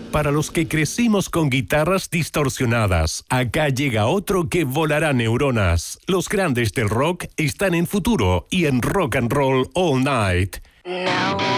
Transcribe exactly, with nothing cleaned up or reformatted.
Para los que crecimos con guitarras distorsionadas, acá llega otro que volará neuronas. Los grandes del rock están en Futuro y en Rock and Roll All Night. Now